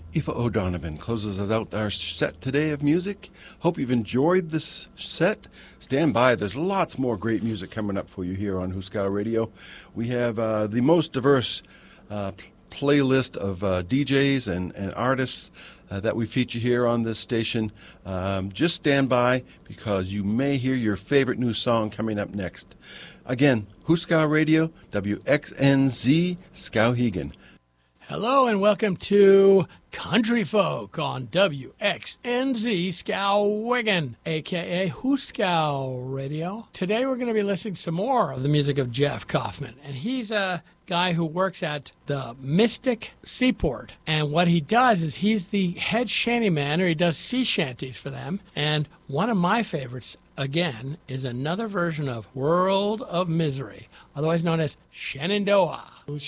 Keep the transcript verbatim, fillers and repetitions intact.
Aoife O'Donovan closes us out our set today of music. Hope you've enjoyed this set. Stand by. There's lots more great music coming up for you here on Huskow Radio. We have uh, the most diverse uh, playlist of uh, D Js and, and artists uh, that we feature here on this station. Um, just stand by because you may hear your favorite new song coming up next. Again, Huskow Radio, W X N Z, Skowhegan. Hello and welcome to Country Folk on W X N Z Skowhegan, a k a. Huskow Radio. Today we're going to be listening to some more of the music of Jeff Kaufman, and he's a guy who works at the Mystic Seaport, and what he does is he's the head shantyman, or he does sea shanties for them, and one of my favorites, again, is another version of World of Misery, otherwise known as Shenandoah.